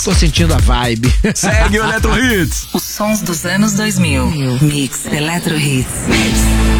Tô sentindo a vibe. Segue o Eletro Hits. Os sons dos anos 2000. Mix Eletro Hits.